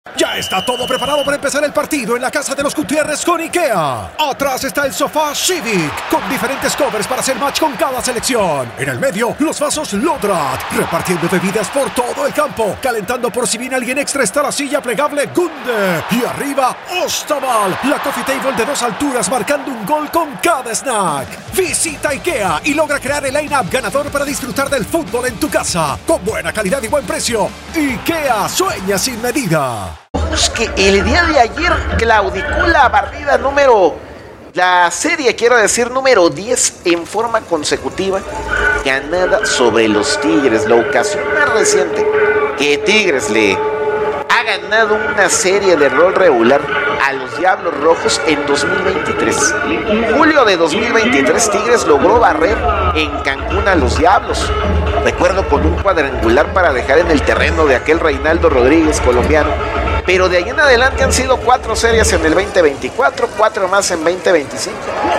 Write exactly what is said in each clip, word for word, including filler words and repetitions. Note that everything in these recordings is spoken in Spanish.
Ya está todo preparado para empezar el partido en la casa de los Gutiérrez con IKEA. Atrás está el sofá Civic, con diferentes covers para hacer match con cada selección. En el medio, los vasos Lodrat, repartiendo bebidas por todo el campo. Calentando por si viene alguien extra está la silla plegable Gunde. Y arriba, Ostaval, la coffee table de dos alturas marcando un gol con cada snack. Visita IKEA y logra crear el line-up ganador para disfrutar del fútbol en tu casa. Con buena calidad y buen precio. IKEA sueña sin medida. Que el día de ayer claudicó la barrida número, la serie quiero decir número diez en forma consecutiva, ganada sobre los Tigres. La ocasión más reciente que Tigres le ha ganado una serie de rol regular a los Diablos Rojos en dos mil veintitrés. Julio de dos mil veintitrés, Tigres logró barrer en Cancún a los Diablos. Recuerdo con un cuadrangular para dejar en el terreno de aquel Reinaldo Rodríguez colombiano. Pero de ahí en adelante han sido cuatro series en el veinte veinticuatro, cuatro más en veinte veinticinco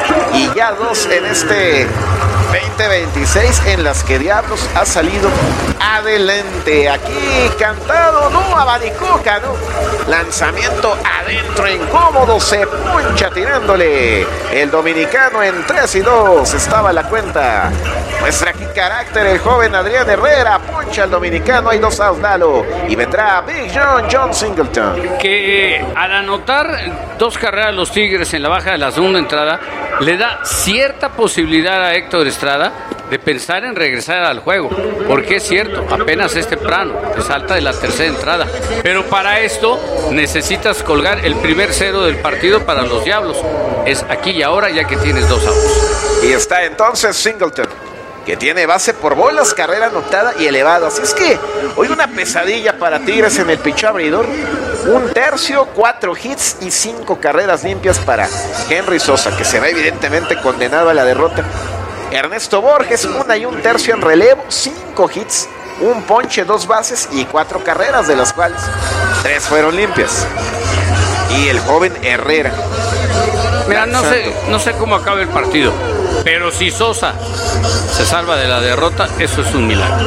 y ya dos en este veinte veintiséis en las que Diablos ha salido adelante. Aquí cantado, no, abanicoca, no. Lanzamiento adentro, incómodo, se poncha tirándole. El dominicano en tres y dos, estaba la cuenta. Muestra aquí carácter el joven Adrián Herrera, poncha al dominicano, hay dos outs, Lalo. Y vendrá Big John, John Singleton. Que al anotar dos carreras los Tigres en la baja de la segunda entrada, le da cierta posibilidad a Héctor Estrada de pensar en regresar al juego, porque es cierto, apenas es temprano, te salta de la tercera entrada, pero para esto necesitas colgar el primer cero del partido para los Diablos, es aquí y ahora ya que tienes dos outs. Y está entonces Singleton, que tiene base por bolas, carrera anotada y elevado, así es que hoy una pesadilla para Tigres en el picheo abridor, un tercio, cuatro hits y cinco carreras limpias para Henry Sosa, que se va evidentemente condenado a la derrota. Ernesto Borges, una y un tercio en relevo, cinco hits, un ponche, dos bases y cuatro carreras, de las cuales tres fueron limpias. Y el joven Herrera. Mira, no sé, no sé cómo acaba el partido, pero si Sosa se salva de la derrota, eso es un milagro.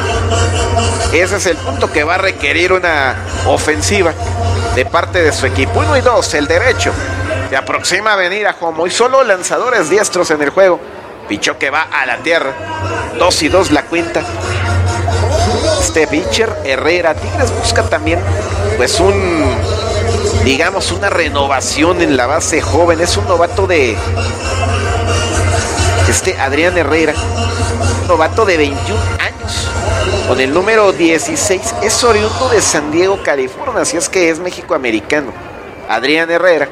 Ese es el punto que va a requerir una ofensiva de parte de su equipo. Uno y dos, el derecho. Se aproxima a venir a Jomo y solo lanzadores diestros en el juego. Pichó que va a la tierra. Dos y dos la cuenta. Este pitcher Herrera. Tigres busca también pues un, digamos, una renovación en la base joven. Es un novato de este Adrián Herrera, un novato de veintiún años, con el número dieciséis. Es oriundo de San Diego, California, así es que es mexicoamericano, Adrián Herrera.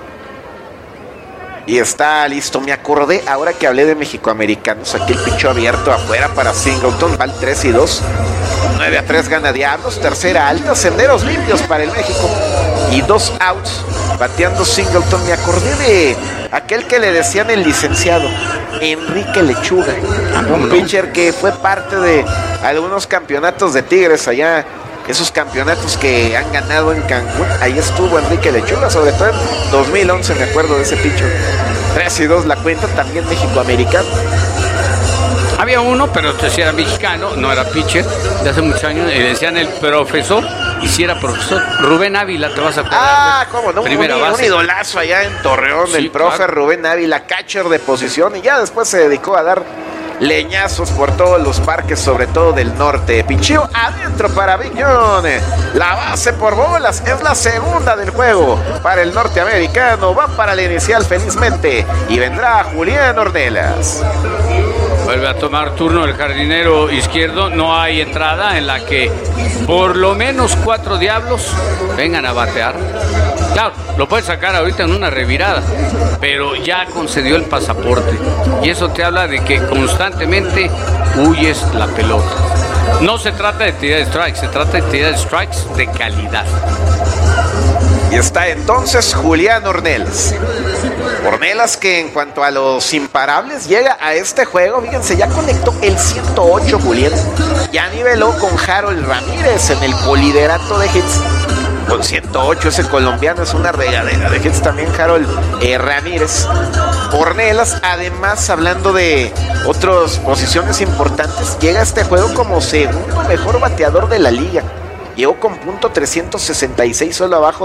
Y está listo. Me acordé ahora que hablé de mexicoamericanos. Aquí el picho abierto afuera para Singleton. Va al tres y dos. nueve a tres gana Diablos. Tercera alta. Senderos limpios para el México. Y dos outs. Bateando Singleton. Me acordé de aquel que le decían el licenciado, Enrique Lechuga. Un pitcher que fue parte de algunos campeonatos de Tigres allá. Esos campeonatos que han ganado en Cancún, ahí estuvo Enrique Lechuga, sobre todo en dos mil once, me acuerdo de ese pitcher. tres y dos la cuenta, también mexicoamericano. Había uno, pero este sí era mexicano, no era pitcher, de hace muchos años, y le decían el profesor, y si era profesor, Rubén Ávila, te vas a acordar. Ah, cómo no, Primera un, base. un idolazo allá en Torreón, sí, el profe claro. Rubén Ávila, catcher de posición, y ya después se dedicó a dar leñazos por todos los parques, sobre todo del norte. Picheo adentro para Big John. La base por bolas es la segunda del juego para el norteamericano. Va para la inicial felizmente y vendrá Julián Ornelas. Vuelve a tomar turno el jardinero izquierdo. No hay entrada en la que por lo menos cuatro Diablos vengan a batear. Claro, lo puedes sacar ahorita en una revirada, pero ya concedió el pasaporte. Y eso te habla de que constantemente huyes la pelota. No se trata de tirar strikes, se trata de tirar strikes de calidad. Y está entonces Julián Ornelas. Ornelas que en cuanto a los imparables llega a este juego, fíjense, ya conectó el ciento ocho Julián. Ya niveló con Harold Ramírez en el coliderato de hits. Con ciento ocho ese colombiano es una regadera de hits también Harold eh, Ramírez. Ornelas, además, hablando de otras posiciones importantes, llega a este juego como segundo mejor bateador de la liga. llegó con punto trescientos sesenta y seis solo abajo